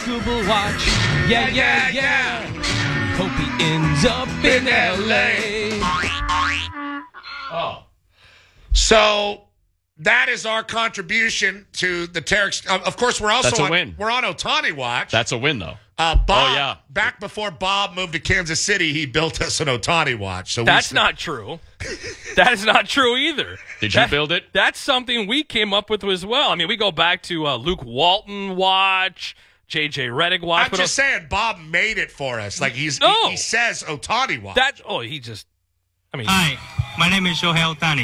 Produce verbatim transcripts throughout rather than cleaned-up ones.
Scooble watch. Yeah, yeah, yeah. Hope he ends up in L A. Oh. So that is our contribution to the Tarek. Uh, of course, we're also That's a on, win. We're on Ohtani watch. That's a win, though. Uh, Bob, oh, yeah. Back before Bob moved to Kansas City, he built us an Ohtani watch. So That's we, not true. That is not true either. Did you that, build it? That's something we came up with as well. I mean, we go back to uh, Luke Walton watch, J J Redick watch. I'm just saying, Bob made it for us. Like he's no. he, he says Ohtani watch. That oh, he just. I mean. Hi, my name is Shohei Ohtani.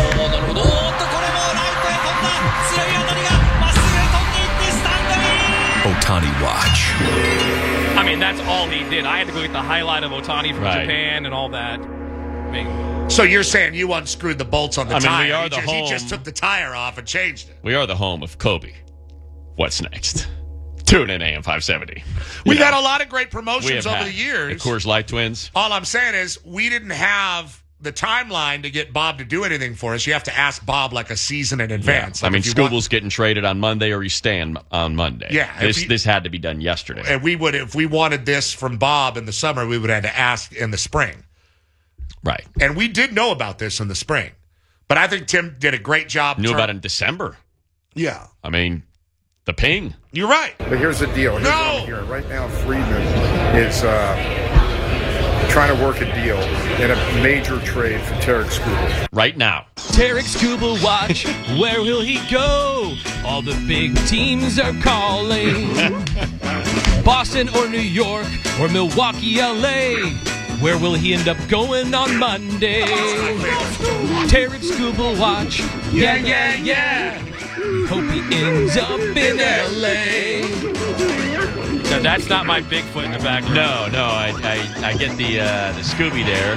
Ohtani watch. I mean, that's all he did. I had to go get the highlight of Ohtani from Right. Japan and all that. I mean, So you're saying you unscrewed the bolts on the I mean, tire? we are he, the just, he home. just took the tire off and changed it. We are the home of Kobe. What's next? Tune in A M five seventy. We've You know, had a lot of great we promotions have over had the years. The Coors Light Twins. All I'm saying is we didn't have the timeline to get Bob to do anything for us. You have to ask Bob like a season in advance. I Like mean, if you Scooble's want- getting traded on Monday, or he's staying on Monday. Yeah, if this you- this had to be done yesterday. and we would, if we wanted this from Bob in the summer, we would have had to ask in the spring. Right. And we did know about this in the spring. But I think Tim did a great job. Knew turn- about it in December. Yeah. I mean, the ping. You're right. But here's the deal. Here's No! what I'm hearing. Right now, Friedman is uh, trying to work a deal in a major trade for Tarek Skubal. Right now. Tarek Scooble watch. Where will he go? All the big teams are calling. Boston or New York or Milwaukee, L A. Where will he end up going on Monday? Tarek Scooble watch. Yeah, yeah, yeah. Hope he ends up in L A. no, that's not my Bigfoot in the background. No, no, I I, I get the uh, the Scooby there.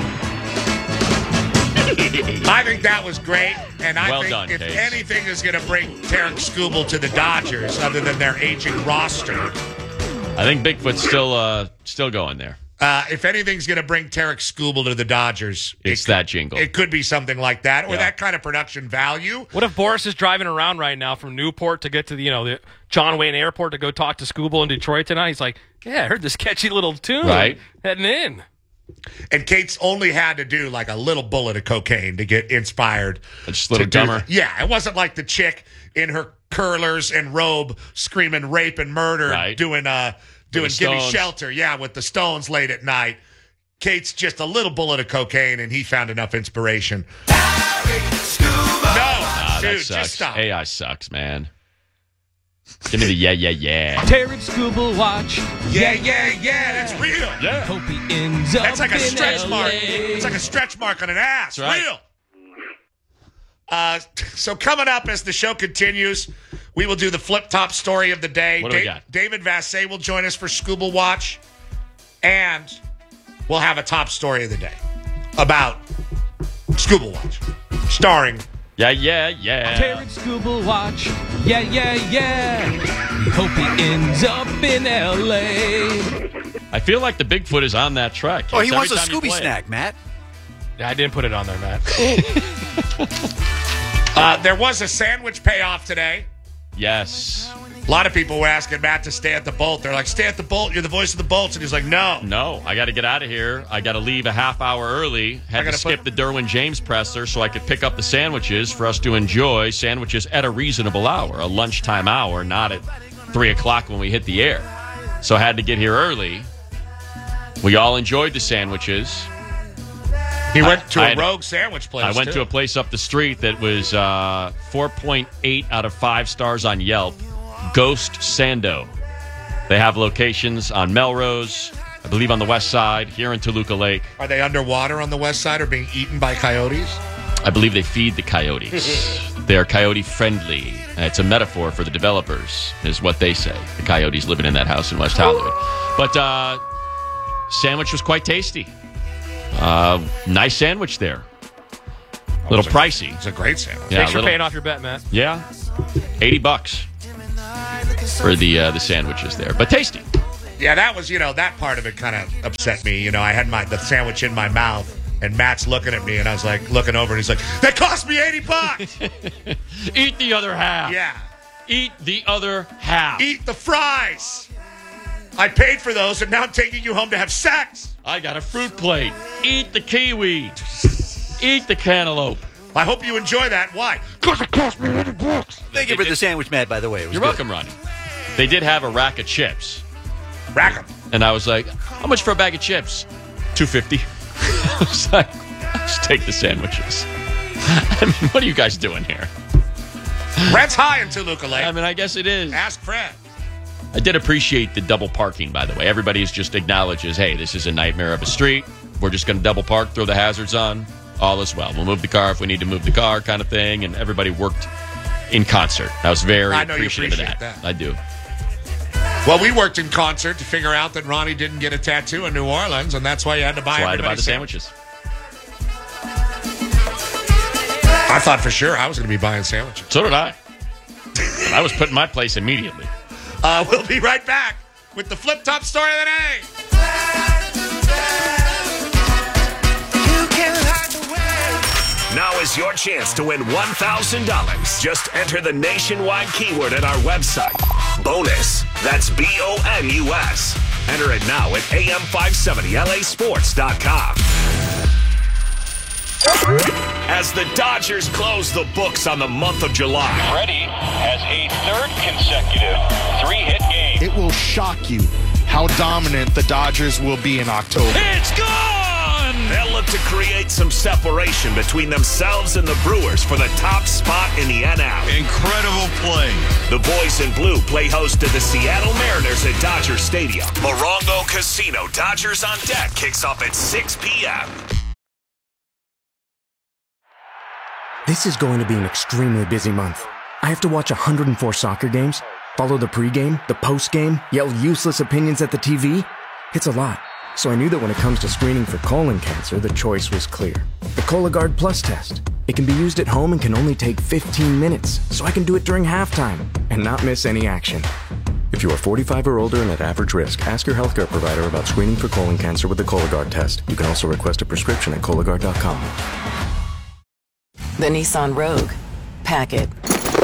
I think that was great. And I Well think done, if Case. anything is going to bring Tarek Skubal to the Dodgers, other than their aging roster, I think Bigfoot's still uh, still going there. uh, if anything's going to bring Tarek Skubal to the Dodgers, It's it, that jingle. It could be something like that, or Yeah. that kind of production value. What if Boris is driving around right now from Newport to get to the, you know, the John Wayne Airport to go talk to Scooble in Detroit tonight? He's like, yeah, I heard this catchy little tune. Right. Heading in. And Kate's only had to do like a little bullet of cocaine to get inspired. Just a little to do dumber. that. Yeah, it wasn't like the chick in her curlers and robe screaming rape and murder, Right. doing uh doing the Gimme Stones. Shelter. Yeah, with the Stones late at night. Kate's just a little bullet of cocaine, and he found enough inspiration. No, Ah, dude, that just sucks. stop. A I sucks, man. Give me the yeah, yeah, yeah. Tarek Scooble watch. Yeah, yeah, yeah, that's real. Yeah. Hope he ends up That's like a in stretch L A. mark. It's like a stretch mark on an ass. That's right. Real. Uh, so coming up as the show continues, we will do the flip top story of the day. What do we got? David Vassay will join us for Scooble Watch, and we'll have a top story of the day about Scooble Watch, starring. Yeah, yeah, yeah. Tarek Scooble watch. Yeah, yeah, yeah. Hope he ends up in L A. I feel like the Bigfoot is on that track. Oh, he Every wants a time you Scooby play it. snack, Matt. Yeah, I didn't put it on there, Matt. Uh, there was a sandwich payoff today. Yes. A lot of people were asking Matt to stay at the Bolt. They're like, stay at the Bolt. You're the voice of the Bolts. And he's like, no. No, I got to get out of here. I got to leave a half hour early. Had to gotta skip put- the Derwin James presser so I could pick up the sandwiches for us to enjoy sandwiches at a reasonable hour, a lunchtime hour, not at three o'clock when we hit the air. So I had to get here early. We all enjoyed the sandwiches. He went to I a had- rogue sandwich place. I went too. to a place up the street that was uh, four point eight out of five stars on Yelp. Ghost Sando. They have locations on Melrose, I believe on the west side, here in Toluca Lake. Are they underwater on the west side or being eaten by coyotes? I believe they feed the coyotes. They're coyote friendly. It's a metaphor for the developers, is what they say. The coyotes living in that house in West Hollywood. But uh, sandwich was quite tasty. Uh, nice sandwich there. A little pricey. It's a great sandwich. Yeah, Thanks a for little- paying off your bet, Matt. Yeah, eighty bucks for the uh, the sandwiches there, but tasty. Yeah, that was, you know, that part of it kind of upset me. You know, I had my the sandwich in my mouth, and Matt's looking at me, and I was like looking over, and he's like, "That cost me eighty bucks." Eat the other half. Yeah, Eat the other half. eat the fries. I paid for those, and now I'm taking you home to have sex. I got a fruit plate. Eat the kiwi. Eat the cantaloupe. I hope you enjoy that. Why? Because it cost me eighty bucks. Thank you for the sandwich, Matt, by the way. It was You're good. welcome, Ronnie. They did have a rack of chips. Rack 'em. And I was like, how much for a bag of chips? two fifty. I was like, I'll just take the sandwiches. I mean, what are you guys doing here? Rent's high in Toluca Lake. I mean, I guess it is. Ask Fred. I did appreciate the double parking, by the way. Everybody just acknowledges, hey, this is a nightmare of a street. We're just going to double park, throw the hazards on. All is well. We'll move the car if we need to move the car, kind of thing. And everybody worked in concert. I was very I know you appreciative appreciate of that. that. I do. Well, we worked in concert to figure out that Ronnie didn't get a tattoo in New Orleans, and that's why you had to buy That's why I had to buy everybody the sandwiches. I thought for sure I was going to be buying sandwiches. So did I. I was put in my place immediately. Uh, we'll be right back with the Flip Top Story of the Day. Now is your chance to win one thousand dollars. Just enter the nationwide keyword at our website. Bonus. That's B O N U S. Enter it now at A M five seventy L A sports dot com. As the Dodgers close the books on the month of July. Freddie has a third consecutive three-hit game. It will shock you how dominant the Dodgers will be in October. It's gone! They'll look to create some separation between themselves and the Brewers for the top spot in the N L. Incredible play. The boys in blue play host to the Seattle Mariners at Dodger Stadium. Morongo Casino Dodgers on Deck kicks off at six p.m. This is going to be an extremely busy month. I have to watch one hundred four soccer games, follow the pregame, the postgame, yell useless opinions at the T V. It's a lot. So I knew that when it comes to screening for colon cancer, the choice was clear. The Cologuard Plus test. It can be used at home and can only take fifteen minutes, so I can do it during halftime and not miss any action. If you are forty-five or older and at average risk, ask your healthcare provider about screening for colon cancer with the Cologuard test. You can also request a prescription at Cologuard dot com. The Nissan Rogue. Pack it.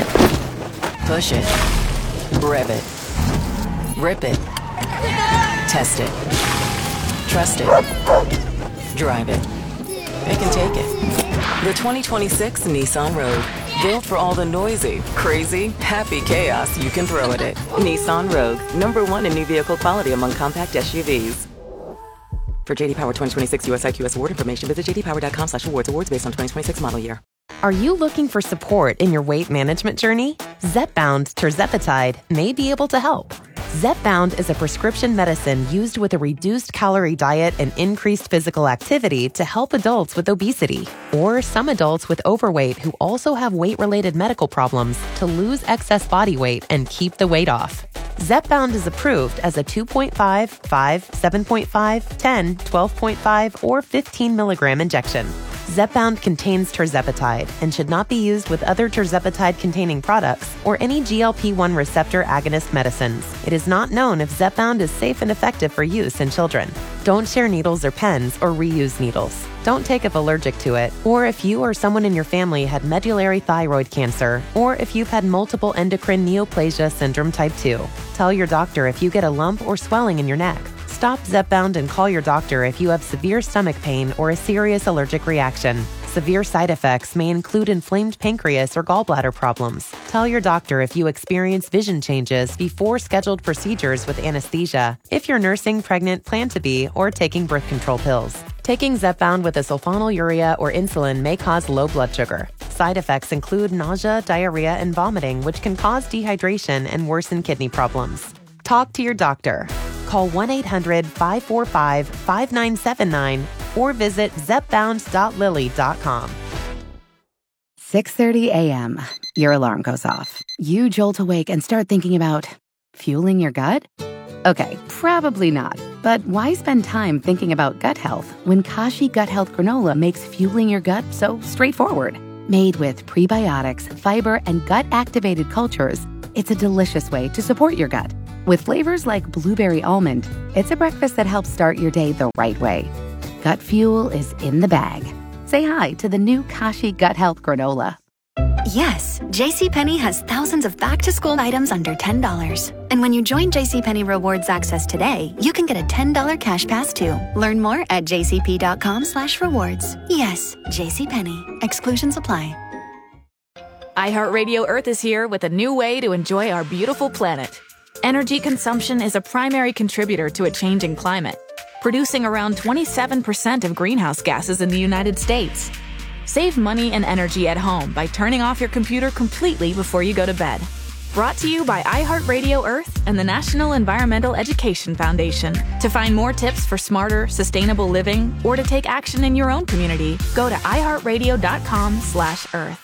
Push it. Rev it. Rip it. Test it. Trust it. Drive it. Pick and take it. The twenty twenty-six Nissan Rogue. Built for all the noisy, crazy, happy chaos you can throw at it. Nissan Rogue. Number one in new vehicle quality among compact S U Vs. For J D Power twenty twenty-six U S I Q S award information, visit j d power dot com slash awards. Awards based on twenty twenty-six model year. Are you looking for support in your weight management journey? Zepbound Tirzepatide may be able to help. Zepbound is a prescription medicine used with a reduced calorie diet and increased physical activity to help adults with obesity or some adults with overweight who also have weight-related medical problems to lose excess body weight and keep the weight off. Zepbound is approved as a two point five, five, seven point five, ten, twelve point five, or fifteen milligram injection. Zepbound contains tirzepatide and should not be used with other tirzepatide-containing products or any G L P one receptor agonist medicines. It is not known if Zepbound is safe and effective for use in children. Don't share needles or pens or reuse needles. Don't take if allergic to it, or if you or someone in your family had medullary thyroid cancer, or if you've had multiple endocrine neoplasia syndrome type two. Tell your doctor if you get a lump or swelling in your neck. Stop Zepbound and call your doctor if you have severe stomach pain or a serious allergic reaction. Severe side effects may include inflamed pancreas or gallbladder problems. Tell your doctor if you experience vision changes before scheduled procedures with anesthesia, if you're nursing, pregnant, plan to be, or taking birth control pills. Taking Zepbound with a sulfonylurea or insulin may cause low blood sugar. Side effects include nausea, diarrhea, and vomiting, which can cause dehydration and worsen kidney problems. Talk to your doctor. Call one eight hundred, five four five, five nine seven nine or visit zepbound dot lilly dot com. six thirty a.m. Your alarm goes off. You jolt awake and start thinking about fueling your gut? Okay, probably not. But why spend time thinking about gut health when Kashi Gut Health Granola makes fueling your gut so straightforward? Made with prebiotics, fiber, and gut-activated cultures, it's a delicious way to support your gut. With flavors like blueberry almond, it's a breakfast that helps start your day the right way. Gut fuel is in the bag. Say hi to the new Kashi Gut Health Granola. Yes, JCPenney has thousands of back-to-school items under ten dollars. And when you join JCPenney Rewards Access today, you can get a ten dollars cash pass too. Learn more at jcp.com slash rewards. Yes, JCPenney. Exclusions apply. iHeartRadio Earth is here with a new way to enjoy our beautiful planet. Energy consumption is a primary contributor to a changing climate, producing around twenty-seven percent of greenhouse gases in the United States. Save money and energy at home by turning off your computer completely before you go to bed. Brought to you by iHeartRadio Earth and the National Environmental Education Foundation. To find more tips for smarter, sustainable living or to take action in your own community, go to iHeartRadio.com slash Earth.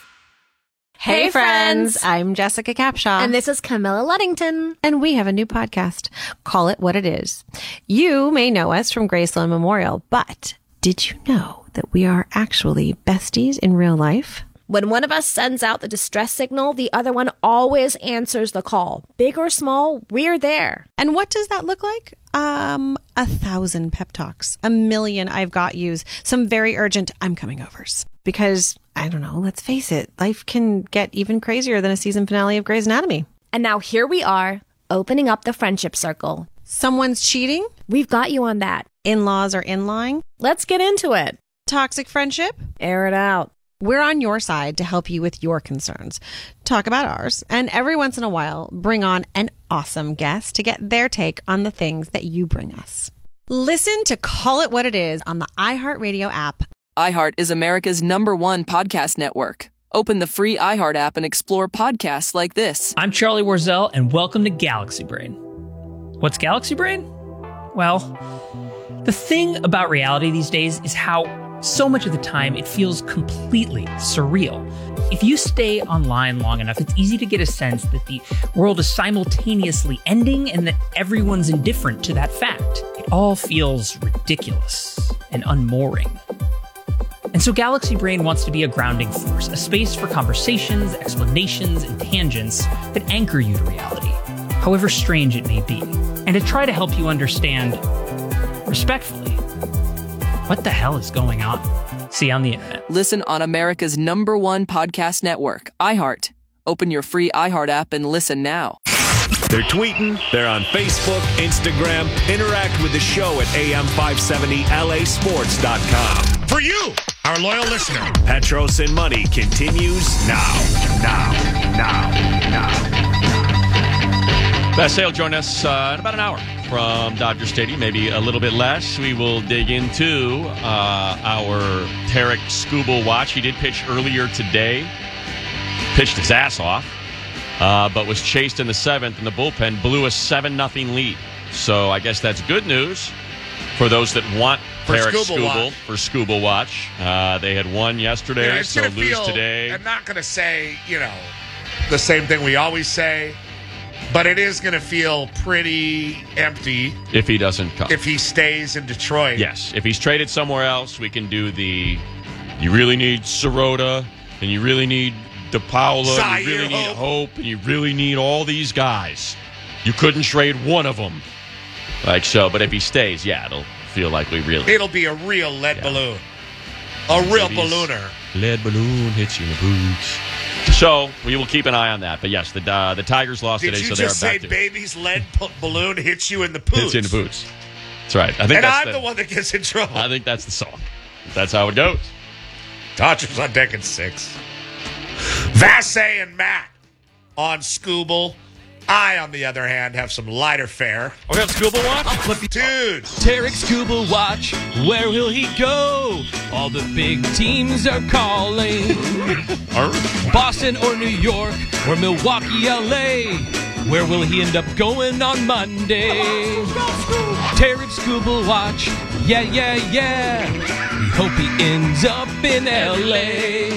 Hey, friends. I'm Jessica Capshaw. And this is Camilla Luddington. And we have a new podcast. Call It What It Is. You may know us from Graceland Memorial, but did you know that we are actually besties in real life? When one of us sends out the distress signal, the other one always answers the call. Big or small, we're there. And what does that look like? Um, a thousand pep talks, a million I've got yous, some very urgent I'm coming overs. Because, I don't know, let's face it, life can get even crazier than a season finale of Grey's Anatomy. And now here we are, opening up the friendship circle. Someone's cheating? We've got you on that. In-laws are in-lying? Let's get into it. Toxic friendship? Air it out. We're on your side to help you with your concerns. Talk about ours, and every once in a while, bring on an awesome guest to get their take on the things that you bring us. Listen to Call It What It Is on the iHeartRadio app. iHeart is America's number one podcast network. Open the free iHeart app and explore podcasts like this. I'm Charlie Warzel, and welcome to Galaxy Brain. What's Galaxy Brain? Well, the thing about reality these days is how so much of the time it feels completely surreal. If you stay online long enough, it's easy to get a sense that the world is simultaneously ending and that everyone's indifferent to that fact. It all feels ridiculous and unmooring. And so Galaxy Brain wants to be a grounding force, a space for conversations, explanations, and tangents that anchor you to reality, however strange it may be, and to try to help you understand, respectfully, what the hell is going on? See you on the internet. Listen on America's number one podcast network, iHeart. Open your free iHeart app and listen now. They're tweeting. They're on Facebook, Instagram. Interact with the show at A M five seventy L A sports dot com. For you, our loyal listener. Petros and Money continues now. Now. Now. Now. Best Sale join us uh, in about an hour from Dodger Stadium, maybe a little bit less. We will dig into uh, our Tarek Skubal watch. He did pitch earlier today, pitched his ass off, uh, but was chased in the seventh, and the bullpen blew a seven nothing lead. So I guess that's good news for those that want for Tarek Skubal Skubal watch. for Skubal watch. Uh, they had won yesterday, Yeah, it's so gonna lose feel, today. I'm not going to say, you know, the same thing we always say. But it is going to feel pretty empty If he doesn't come. if he stays in Detroit. Yes. If he's traded somewhere else, we can do the, you really need Sirota, and you really need DePaula, Zaire you really need Hope. Hope, and you really need all these guys. You couldn't trade one of them. Like so, but if he stays, yeah, it'll feel like we really... It'll be a real lead balloon. A real Maybe it's- ballooner. Lead balloon hits you in the boots. So we will keep an eye on that. But yes, the uh, the Tigers lost Did today, you so they're just back say to baby's lead p- balloon hits you in the pooch? hits you in the boots. That's right. I think and that's I'm the, one that gets in trouble. I think that's the song. That's how it goes. Dodgers on deck at six. Vassay and Matt on Skubal. I, on the other hand, have some lighter fare. Oh, we have Skubal watch? Dude. Tarek Skubal watch. Where will he go? All the big teams are calling. Boston or New York or Milwaukee, L A. Where will he end up going on Monday? Tarek Skubal watch. Yeah, yeah, yeah. We hope he ends up in L A.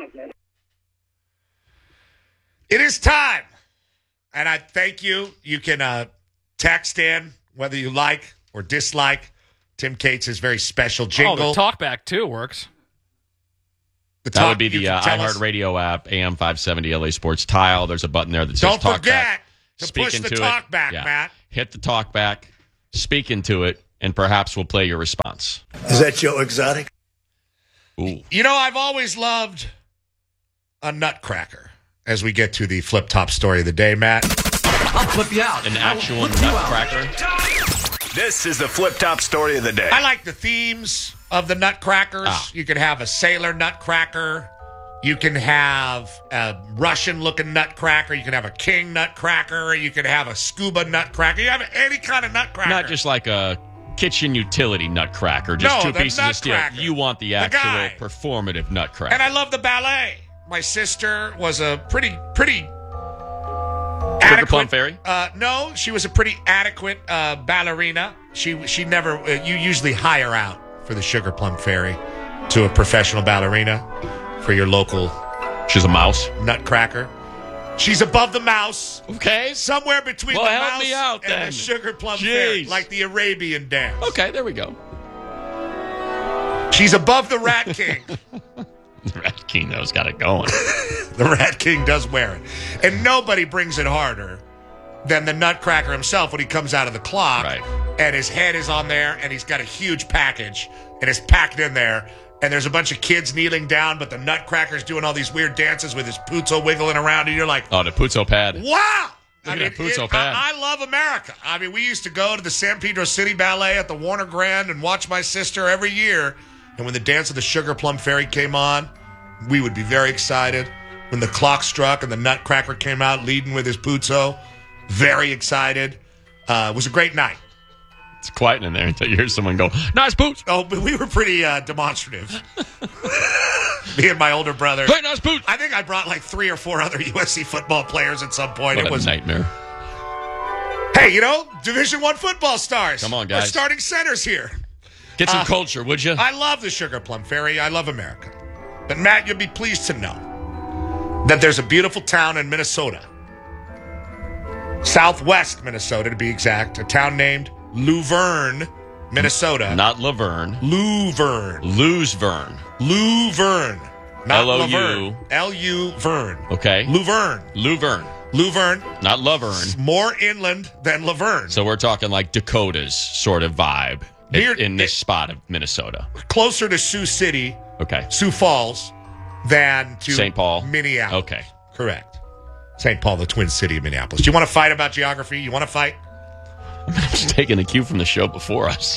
It is time. And I thank you. You can uh, text in whether you like or dislike Tim Cates' very special jingle. Oh, the talkback, too, works. The that talk, would be the uh, iHeartRadio app, A M five seventy L A Sports Tile. There's a button there that says Don't talk forget back. to Speak push the into talk it. back, Yeah. Matt. Hit the talk back, speak into it, and perhaps we'll play your response. Is that Joe Exotic? Ooh. You know, I've always loved a nutcracker as we get to the flip top story of the day, Matt. I'll flip you out. An actual nutcracker. This is the flip top story of the day. I like the themes of the nutcrackers. Ah. You could have a sailor nutcracker. You can have a Russian-looking nutcracker. You can have a king nutcracker. You can have a scuba nutcracker. You have any kind of nutcracker. Not just like a kitchen utility nutcracker, just no, two pieces nutcracker. of steel. You want the actual the performative nutcracker. And I love the ballet. My sister was a pretty, pretty Sugar adequate. Plum Fairy? Uh, no, she was a pretty adequate uh, ballerina. She she never. Uh, you usually hire out for the Sugar Plum Fairy to a professional ballerina for your local. She's a mouse. Nutcracker. She's above the mouse. Okay. Somewhere between well, the help mouse me out, and then. the Sugar Plum Jeez. Fairy, like the Arabian dance. Okay, there we go. She's above the Rat King. The Rat King, those got it going. The Rat King does wear it. And nobody brings it harder than the Nutcracker himself when he comes out of the clock. Right. And his head is on there, and he's got a huge package, and it's packed in there. And there's a bunch of kids kneeling down, but the Nutcracker's doing all these weird dances with his puzzo wiggling around, and you're like, oh, the puzzo pad. wow! Look I at mean, that puzzo it, pad. I, I love America. I mean, we used to go to the San Pedro City Ballet at the Warner Grand and watch my sister every year. And when the Dance of the Sugar Plum Fairy came on, we would be very excited. When the clock struck and the Nutcracker came out leading with his puzzo, very excited. Uh, it was a great night. It's quiet in there until you hear someone go, nice boots. Oh, but we were pretty uh, demonstrative. Me and my older brother. Hey, nice boots. I think I brought like three or four other U S C football players at some point. What it a was nightmare. Hey, you know, Division One football stars. Come on, guys. We're starting centers here. Get some uh, culture, would you? I love the Sugar Plum Fairy. I love America. But, Matt, you'll be pleased to know that there's a beautiful town in Minnesota, southwest Minnesota to be exact, a town named Luverne, Minnesota. Not Laverne. Luverne. Luzverne. Luverne. Not L O U. Laverne. L U Verne. Okay. Luverne. Luverne. Luverne. Not Laverne. More inland than Laverne. So we're talking like Dakota's sort of vibe Near, in, in this it, spot of Minnesota. Closer to Sioux City. Okay. Sioux Falls than to Saint Paul. Minneapolis. Okay. Correct. Saint Paul, the twin city of Minneapolis. Do you want to fight about geography? You want to fight? I'm just taking a cue from the show before us.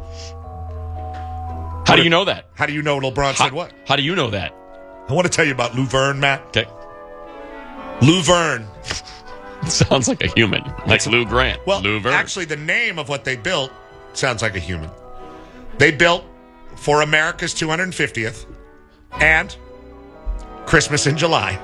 How do you know that? How do you know LeBron how, said what? How do you know that? I want to tell you about Luverne, Matt. Okay. Luverne. Sounds like a human. Like It's, Lou Grant. Well, Luverne. actually, the name of what they built sounds like a human. They built for America's two hundred fiftieth and Christmas in July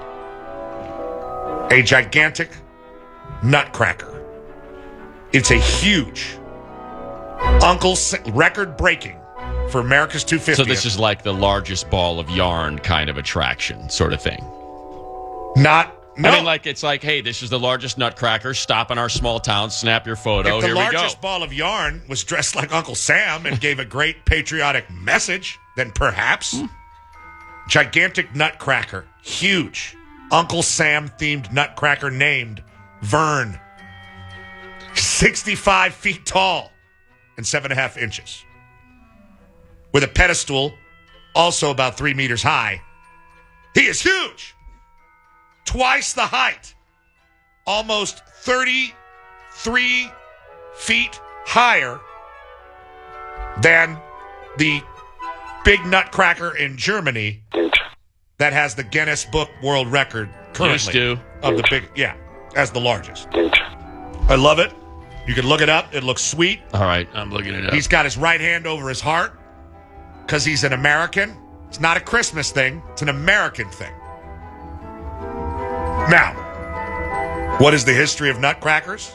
a gigantic nutcracker. It's a huge Uncle Sa- record-breaking for America's two hundred fiftieth. So this is like the largest ball of yarn kind of attraction sort of thing. Not, no. I mean, like, it's like, hey, this is the largest nutcracker. Stop in our small town, snap your photo. If the Here we go. largest ball of yarn was dressed like Uncle Sam and gave a great patriotic message, then perhaps. Hmm. Gigantic nutcracker. Huge. Uncle Sam-themed nutcracker named Vern. sixty-five feet tall and seven and a half inches. With a pedestal also about three meters high. He is huge. Twice the height. Almost thirty-three feet higher than the big nutcracker in Germany that has the Guinness Book World Record currently. Used to. Of the big, yeah, as the largest. I love it. You can look it up. It looks sweet. All right, I'm looking it up. He's got his right hand over his heart because he's an American. It's not a Christmas thing. It's an American thing. Now, what is the history of nutcrackers?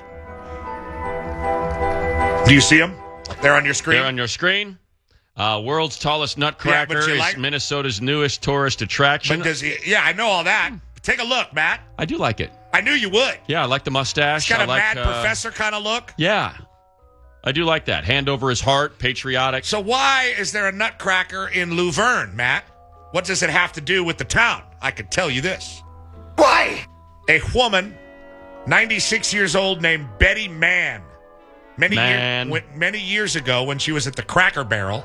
Do you see them? They're on your screen? They're on your screen. Uh, world's tallest nutcracker yeah, is like- Minnesota's newest tourist attraction. But does he, yeah, I know all that. Take a look, Matt. I do like it. I knew you would. Yeah, I like the mustache. He's got I a like, mad uh, professor kind of look. Yeah. I do like that. Hand over his heart, patriotic. So why is there a nutcracker in Luverne, Matt? What does it have to do with the town? I could tell you this. Why? A woman, ninety-six years old, named Betty Mann. Many, Man. Year, many years ago when she was at the Cracker Barrel,